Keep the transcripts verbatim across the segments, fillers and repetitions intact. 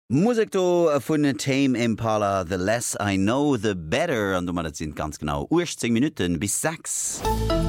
Musik do vun Tame Impala, the less I know, the better. An du mat sind ganz genau achtzehn Minuten bis sechs.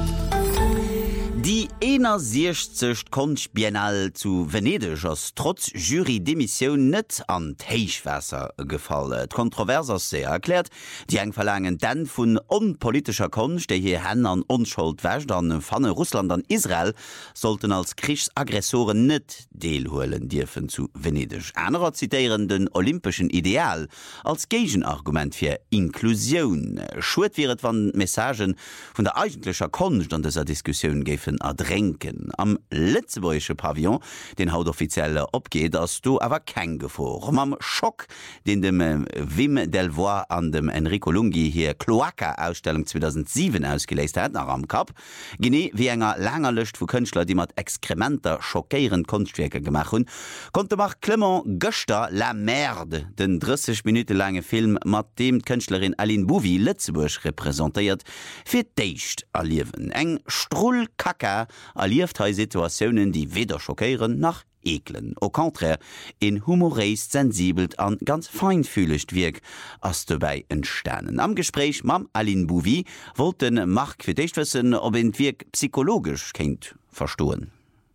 Die enersichtcht Konstbiennal zu Venedig ass trotz Jurydemission net an d'Heichwässer gefallen. Kontrovers ass se erklärt, die eng verlangen den vun onpolitischer Konst, déi hier Hänn an Unschuld wächt an fanne Russland an Israel, sollten als Kriegsaggressoren net deelhoelen Dirfen zu Venedig. Änerer zitieren den olympischen Ideal als Gegenargument fir Inklusion. Schuld wieret wann Messagen vun der eigentlicher Konst an dieser Diskussion gefen erdränken. Am Letzebäusche Pavillon, den haut offizielle opgeht, ass du awer kein Gefor. Am Schock, den dem äh, Wim Delvoye an dem Enrico Lunghi hier Cloaca-Ausstellung zweitausendsieben ausgelesen hat, nach am Kap, gene wie enger langer Lücht vu Künstler, die mat Exkrementer schockierend Kunstwerke gemacht hun, konnte mach Clement Göster La Merde, den dreißig Minuten lange Film mat dem Künstlerin Aline Bouvi Letzebüsch repräsentiert, fir deicht erliewen. Eng Strull Kaka erlieft hei Situationen, die weder schockieren nach eklen. Au contraire, in humoreist sensibelt an ganz feinfühligt wirk as dabei entstanden. Am Gespräch mam Aline Bouvi wollten Marc für dich wissen, ob ihn wirk psychologisch kennt verstohlen.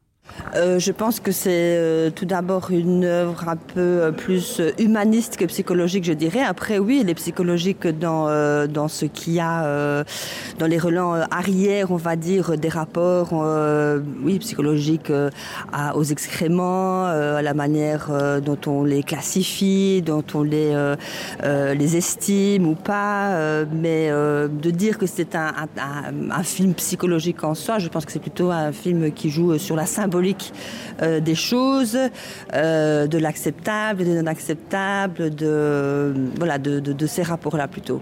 Euh, je pense que c'est euh, tout d'abord une œuvre un peu euh, plus humaniste que psychologique, je dirais. Après, oui, elle est psychologique dans, euh, dans ce qu'il y a, euh, dans les relents euh, arrière, on va dire, des rapports, euh, oui, psychologiques euh, à, aux excréments, euh, à la manière euh, dont on les classifie, dont on les, euh, euh, les estime ou pas. Euh, mais euh, de dire que c'est un, un, un film psychologique en soi, je pense que c'est plutôt un film qui joue sur la symbolique Euh, des choses, euh, de l'acceptable, de non-acceptable, de, voilà, de, de, de ces rapports-là plutôt.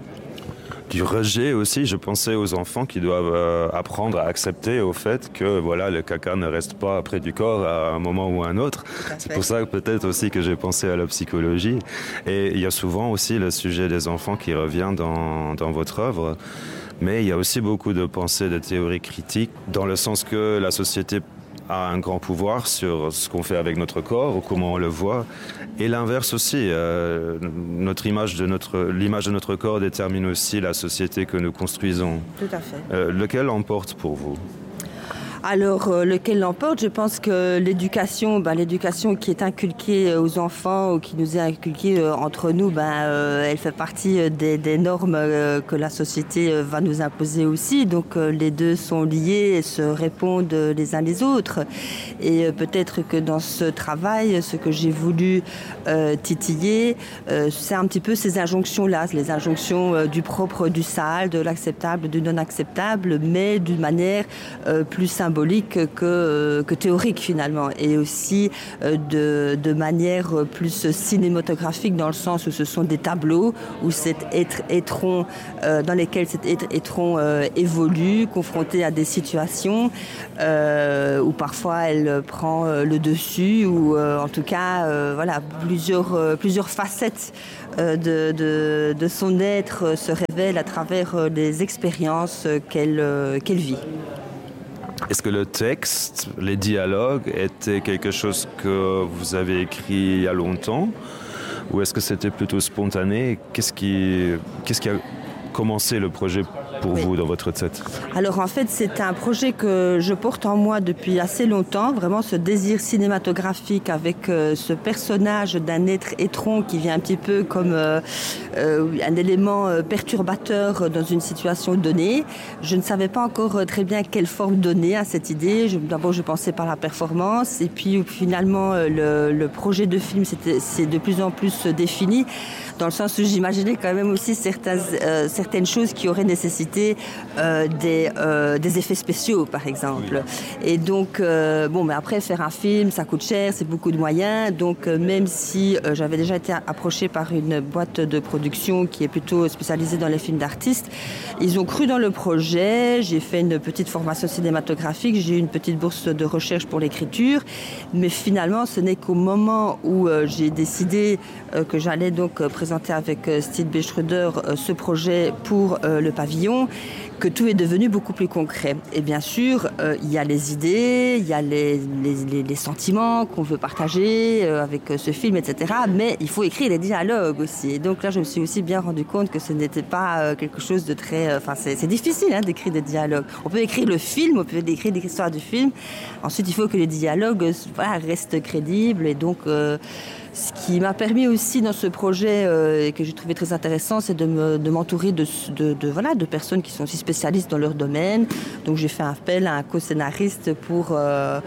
Du rejet aussi, je pensais aux enfants qui doivent euh, apprendre à accepter au fait que voilà, le caca ne reste pas près du corps à un moment ou à un autre. C'est pour ça que peut-être aussi que j'ai pensé à la psychologie. Et il y a souvent aussi le sujet des enfants qui revient dans, dans votre œuvre. Mais il y a aussi beaucoup de pensées, de théories critiques, dans le sens que la société a un grand pouvoir sur ce qu'on fait avec notre corps ou comment on le voit. Et l'inverse aussi, euh, notre image de notre, l'image de notre corps détermine aussi la société que nous construisons. Tout à fait. Euh, lequel emporte pour vous ? Alors, euh, lequel l'emporte? Je pense que l'éducation, ben, l'éducation qui est inculquée aux enfants ou qui nous est inculquée euh, entre nous, ben, euh, elle fait partie des, des normes euh, que la société euh, va nous imposer aussi. Donc, euh, les deux sont liés et se répondent les uns les autres. Et euh, peut-être que dans ce travail, ce que j'ai voulu euh, titiller, euh, c'est un petit peu ces injonctions-là, les injonctions euh, du propre, du sale, de l'acceptable, du non-acceptable, mais d'une manière euh, plus symbolique. symbolique que, que théorique finalement et aussi euh, de, de manière plus cinématographique dans le sens où ce sont des tableaux où cet être étron euh, dans lesquels cet être étron euh, évolue confronté à des situations euh, où parfois elle prend euh, le dessus ou euh, en tout cas euh, voilà plusieurs, euh, plusieurs facettes euh, de, de, de son être se révèlent à travers euh, les expériences qu'elle, euh, qu'elle vit. Est-ce que le texte, les dialogues étaient quelque chose que vous avez écrit il y a longtemps ou est-ce que c'était plutôt spontané? Qu'est-ce qui, qu'est-ce qui a commencé le projet pour oui. vous dans votre tête? Alors en fait c'est un projet que je porte en moi depuis assez longtemps, vraiment ce désir cinématographique avec euh, ce personnage d'un être étron qui vient un petit peu comme euh, euh, un élément euh, perturbateur dans une situation donnée. Je ne savais pas encore euh, très bien quelle forme donner à cette idée. Je, d'abord je pensais par la performance et puis finalement euh, le, le projet de film c'était, c'est de plus en plus défini dans le sens où j'imaginais quand même aussi certaines, euh, certaines choses qui auraient nécessité euh, des, euh, des effets spéciaux par exemple. Oui. Et donc euh, bon mais après faire un film ça coûte cher, c'est beaucoup de moyens donc euh, même si euh, j'avais déjà été approchée par une boîte de production qui est plutôt spécialisée dans les films d'artistes, ils ont cru dans le projet, j'ai fait une petite formation cinématographique, j'ai eu une petite bourse de recherche pour l'écriture mais finalement ce n'est qu'au moment où euh, j'ai décidé euh, que j'allais donc euh, présenter avec euh, Steve B. Schroeder euh, ce projet pour euh, le pavillon l'impression que tout est devenu beaucoup plus concret. Et bien sûr, euh, il y a les idées, il y a les, les, les, les sentiments qu'on veut partager euh, avec euh, ce film, et cetera. Mais il faut écrire les dialogues aussi. Et donc là, je me suis aussi bien rendu compte que ce n'était pas euh, quelque chose de très... Enfin, euh, c'est, c'est difficile hein, d'écrire des dialogues. On peut écrire le film, on peut écrire l'histoire du film. Ensuite, il faut que les dialogues voilà, restent crédibles. Et donc... Euh, Ce qui m'a permis aussi dans ce projet euh, et que j'ai trouvé très intéressant, c'est de, me, de m'entourer de, de, de, voilà, de personnes qui sont aussi spécialistes dans leur domaine. Donc j'ai fait appel à un co-scénariste pour, euh,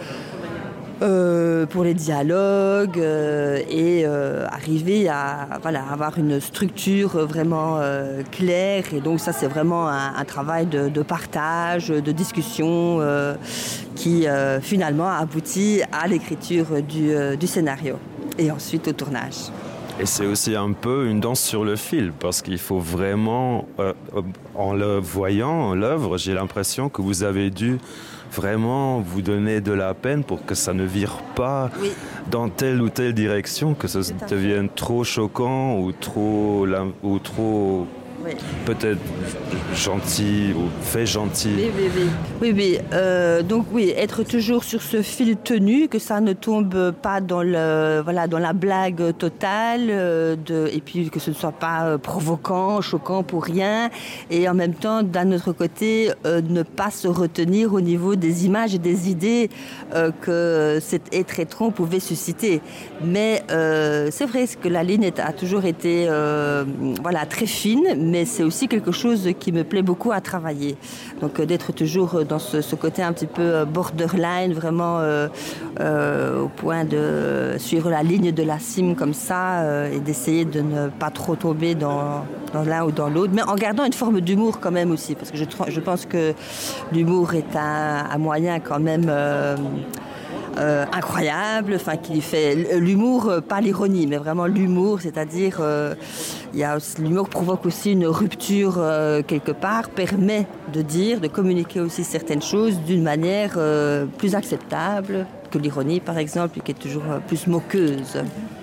euh, pour les dialogues euh, et euh, arriver à voilà, avoir une structure vraiment euh, claire. Et donc ça c'est vraiment un, un travail de, de partage, de discussion euh, qui euh, finalement aboutit à l'écriture du, euh, du scénario. Et ensuite au tournage. Et c'est aussi un peu une danse sur le fil, parce qu'il faut vraiment, euh, en le voyant, l'œuvre, j'ai l'impression que vous avez dû vraiment vous donner de la peine pour que ça ne vire pas oui. dans telle ou telle direction, que ça devienne trop choquant ou trop... Ou trop oui. peut-être gentil ou fait gentil. Oui, oui, oui. oui, oui. Euh, donc oui, être toujours sur ce fil tenu, que ça ne tombe pas dans, le, voilà, dans la blague totale, euh, de, et puis que ce ne soit pas euh, provoquant, choquant pour rien, et en même temps, d'un autre côté, euh, ne pas se retenir au niveau des images et des idées euh, que cet étron pouvait susciter. Mais euh, c'est vrai que la ligne a toujours été euh, voilà, très fine, mais c'est aussi quelque chose qui me plaît beaucoup à travailler. Donc euh, d'être toujours dans ce, ce côté un petit peu borderline, vraiment euh, euh, au point de suivre la ligne de la cime comme ça euh, et d'essayer de ne pas trop tomber dans, dans l'un ou dans l'autre, mais en gardant une forme d'humour quand même aussi, parce que je, je pense que l'humour est un, un moyen quand même... Euh, Euh, incroyable, enfin qui fait l'humour, euh, pas l'ironie, mais vraiment l'humour, c'est-à-dire euh, il y a aussi, l'humour provoque aussi une rupture euh, quelque part, permet de dire, de communiquer aussi certaines choses d'une manière euh, plus acceptable que l'ironie, par exemple, qui est toujours euh, plus moqueuse.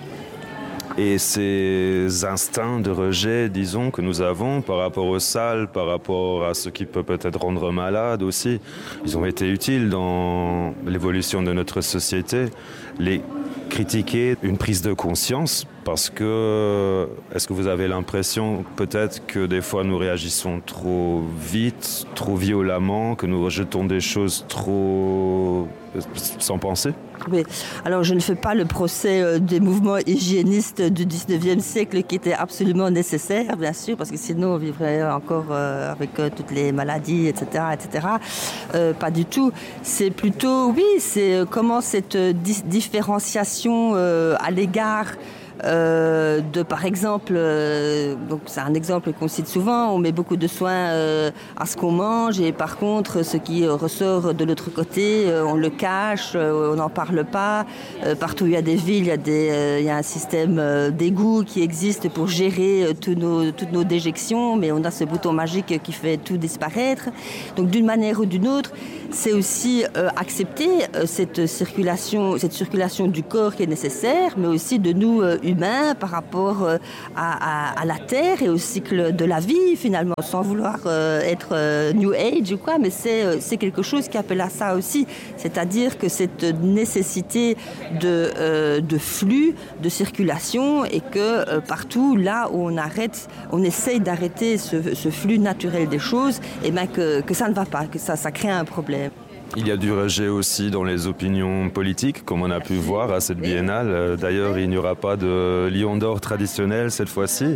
Et ces instincts de rejet, disons, que nous avons par rapport aux salles, par rapport à ce qui peut peut-être rendre malade aussi, ils ont été utiles dans l'évolution de notre société. Les critiquer, une prise de conscience, parce que est-ce que vous avez l'impression peut-être que des fois nous réagissons trop vite, trop violemment, que nous rejetons des choses trop sans penser? Oui. Alors je ne fais pas le procès euh, des mouvements hygiénistes du dix-neuvième siècle qui étaient absolument nécessaires, bien sûr, parce que sinon on vivrait encore euh, avec euh, toutes les maladies, et cetera, et cetera. Euh, pas du tout. C'est plutôt, oui, c'est euh, comment cette euh, di- différenciation euh, à l'égard Euh, de par exemple, euh, donc c'est un exemple qu'on cite souvent, on met beaucoup de soin euh, à ce qu'on mange et par contre ce qui euh, ressort de l'autre côté, euh, on le cache, euh, on n'en parle pas. Euh, partout où il y a des villes, il y a, des, euh, il y a un système euh, d'égout qui existe pour gérer euh, tous nos, toutes nos déjections, mais on a ce bouton magique qui fait tout disparaître. Donc d'une manière ou d'une autre, c'est aussi euh, accepter euh, cette circulation, cette circulation du corps qui est nécessaire, mais aussi de nous euh, humains par rapport euh, à, à, à la terre et au cycle de la vie finalement, sans vouloir euh, être euh, New Age ou quoi, mais c'est, euh, c'est quelque chose qui appelle à ça aussi, c'est-à-dire que cette nécessité de, euh, de flux, de circulation et que euh, partout là où on arrête, on essaye d'arrêter ce, ce flux naturel des choses, et bien que, que ça ne va pas, que ça, ça crée un problème. Il y a du rejet aussi dans les opinions politiques, comme on a pu voir à cette biennale. D'ailleurs, il n'y aura pas de lion d'or traditionnel cette fois-ci.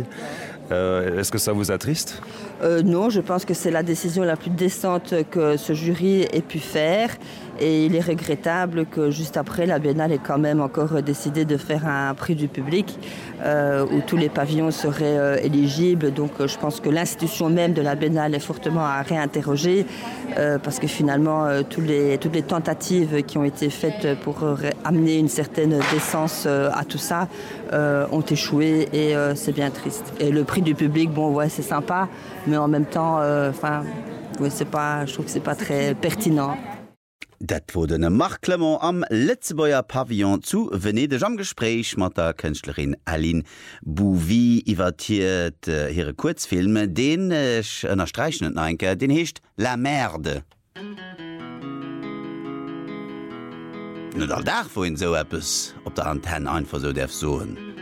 Euh, est-ce que ça vous attriste ? Euh, non, je pense que c'est la décision la plus décente que ce jury ait pu faire. Et il est regrettable que juste après, la Biennale ait quand même encore décidé de faire un prix du public euh, où tous les pavillons seraient euh, éligibles. Donc euh, je pense que l'institution même de la Biennale est fortement à réinterroger euh, parce que finalement, euh, tous les, toutes les tentatives qui ont été faites pour euh, amener une certaine décence euh, à tout ça euh, ont échoué et euh, c'est bien triste. Et le prix du public, bon, ouais, c'est sympa, mais en même temps, euh, enfin, ouais, c'est pas, je trouve que c'est pas très pertinent. Dat wurde ne Marc Clement am Letzebauer Pavillon zu Venedig am Gespräch mat der Künstlerin Aline Bouvy iwwertiert äh, ihre Kurzfilme, den ech äh, ënner streichenden Einke, den hecht La Merde. Net all Dach woin so Appppes op der Antenne einfach so derf soen.